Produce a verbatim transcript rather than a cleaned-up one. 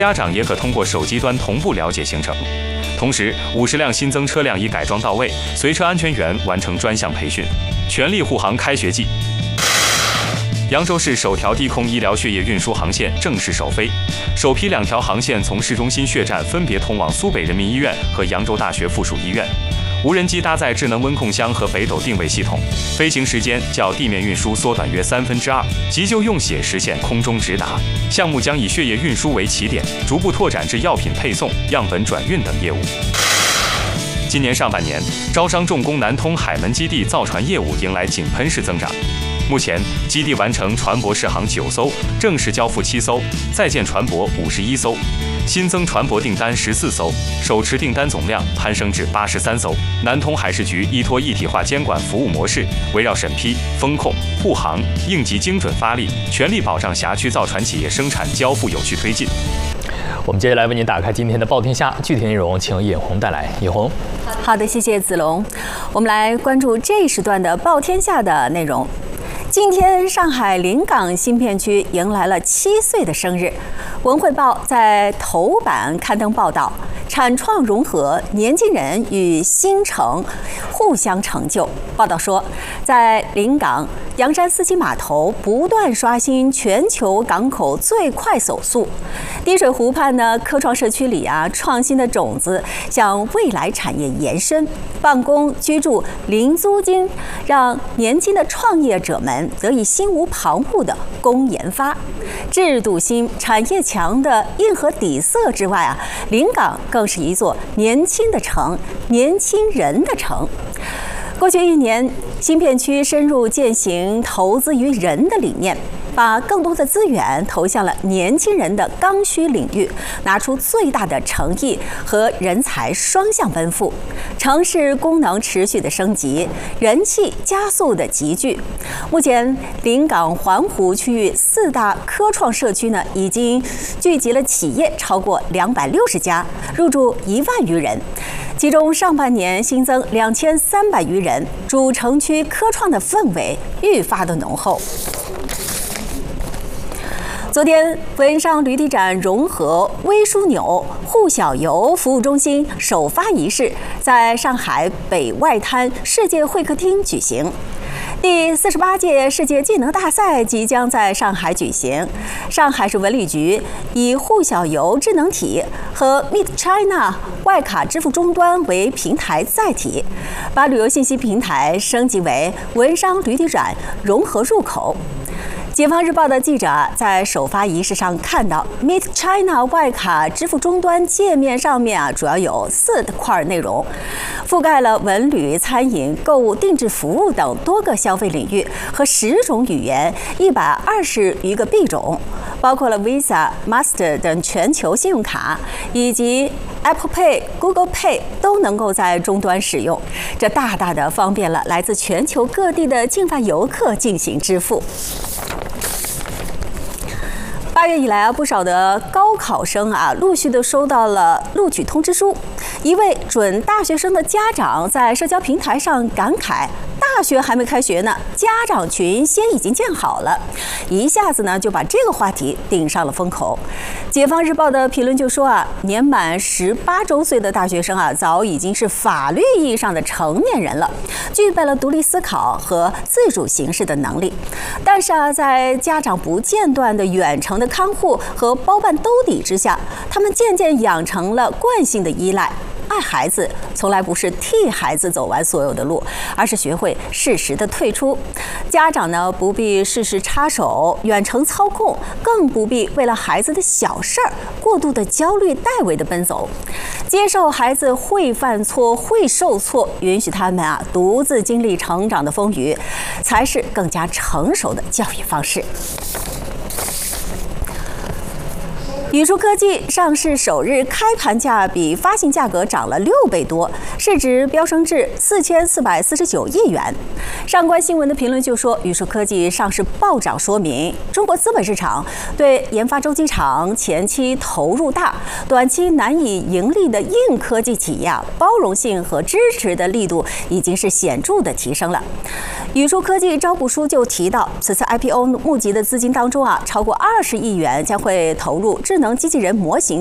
家长也可通过手机端同步了解行程。同时，五十辆新增车辆已改装到位，随车安全员完成专项培训，全力护航开学季。扬州市首条低空医疗血液运输航线正式首飞，首批两条航线从市中心血站分别通往苏北人民医院和扬州大学附属医院。无人机搭载智能温控箱和北斗定位系统，飞行时间较地面运输缩短约三分之二，急救用血实现空中直达。项目将以血液运输为起点，逐步拓展至药品配送、样本转运等业务。今年上半年，招商重工南通海门基地造船业务迎来井喷式增长。目前，基地完成船舶试航九艘，正式交付七艘，在建船舶五十一艘，新增船舶订单十四艘，手持订单总量攀升至八十三艘。南通海事局依托一体化监管服务模式，围绕审批、风控、护航、应急精准发力，全力保障辖区造船企业生产交付有序推进。 我们接下来为您打开今天的报天下，具体内容请尹红带来。尹红， 好的，谢谢子龙。我们来关注这一时段的报天下的内容。今天，上海临港新片区迎来了七岁的生日。文汇报在头版刊登报道，产创融合，年轻人与新城互相成就。报道说，在临港洋山斯基码头不断刷新全球港口最快手速。滴水湖畔呢，科创社区里啊，创新的种子向未来产业延伸，办公居住零租金，让年轻的创业者们得以心无旁骛的攻研发。制度新、产业强的硬核底色之外啊，临港更是一座年轻的城，年轻人的城。过去一年，新片区深入践行投资于人的理念，把更多的资源投向了年轻人的刚需领域，拿出最大的诚意和人才双向奔赴，城市功能持续的升级，人气加速的集聚。目前，临港环湖区域四大科创社区呢，已经聚集了企业超过两百六十家，入驻一万余人。其中上半年新增两千三百余人，主城区科创的氛围愈发的浓厚。昨天，文商旅地展融合微枢纽沪小游服务中心首发仪式在上海北外滩世界会客厅举行。第四十八届世界技能大赛即将在上海举行。上海市文旅局以沪小游智能体和 Meet China 外卡支付终端为平台载体，把旅游信息平台升级为文商旅地展融合入口。解放日报的记者在首发仪式上看到 Meet China 外卡支付终端界面上面啊，主要有四块内容，覆盖了文旅、餐饮、购物、定制服务等多个消费领域和十种语言、一百二十余个币种，包括了 Visa、Master 等全球信用卡，以及 Apple Pay、Google Pay 都能够在终端使用，这大大的方便了来自全球各地的境外游客进行支付。八月以来啊，不少的高考生啊，陆续的收到了录取通知书。一位准大学生的家长在社交平台上感慨：大学还没开学呢，家长群先已经建好了，一下子呢就把这个话题顶上了风口。解放日报的评论就说啊，年满十八周岁的大学生啊，早已经是法律意义上的成年人了，具备了独立思考和自主行事的能力。但是啊，在家长不间断的远程的看护和包办兜底之下，他们渐渐养成了惯性的依赖。爱孩子从来不是替孩子走完所有的路，而是学会适时的退出。家长呢，不必事事插手、远程操控，更不必为了孩子的小事儿过度的焦虑、代为的奔走。接受孩子会犯错、会受挫，允许他们啊独自经历成长的风雨，才是更加成熟的教育方式。宇树科技上市首日开盘价比发行价格涨了六倍多，市值飙升至四千四百四十九亿元。上官新闻的评论就说，宇树科技上市暴涨说明中国资本市场对研发周期长、前期投入大、短期难以盈利的硬科技企业啊，包容性和支持的力度已经是显著的提升了。 宇树科技招股书就提到，此次 I P O 募集的资金当中啊，超过二十亿元将会投入智能机器人模型